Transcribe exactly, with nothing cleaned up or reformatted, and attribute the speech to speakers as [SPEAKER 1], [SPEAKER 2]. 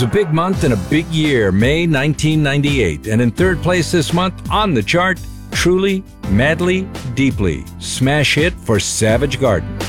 [SPEAKER 1] was a big month and a big year, May nineteen ninety-eight. And in third place this month on the chart, Truly, Madly, Deeply, smash hit for Savage Garden.